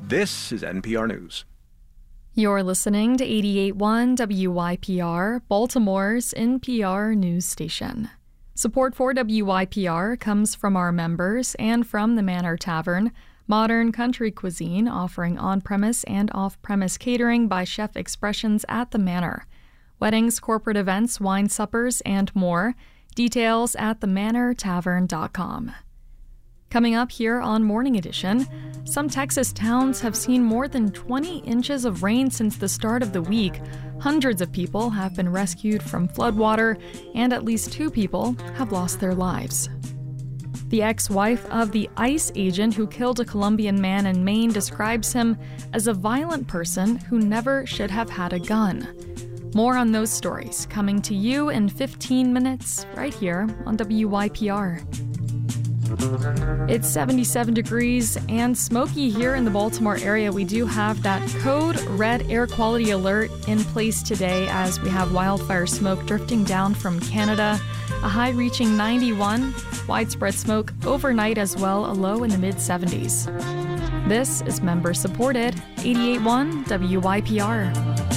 This is NPR News. You're listening to 88.1 WYPR, Baltimore's NPR news station. Support for WYPR comes from our members and from the Manor Tavern, modern country cuisine offering on-premise and off-premise catering by Chef Expressions at the Manor. Weddings, corporate events, wine suppers, and more. Details at themanortavern.com. Coming up here on Morning Edition, some Texas towns have seen more than 20 inches of rain since the start of the week. Hundreds of people have been rescued from floodwater, and at least 2 people have lost their lives. The ex-wife of the ICE agent who killed a Colombian man in Maine describes him as a violent person who never should have had a gun. More on those stories coming to you in 15 minutes right here on WYPR. It's 77 degrees and smoky here in the Baltimore area. We do have that code red air quality alert in place today as we have wildfire smoke drifting down from Canada, a high reaching 91, widespread smoke overnight as well, a low in the mid-70s. This is member-supported 88.1 WYPR.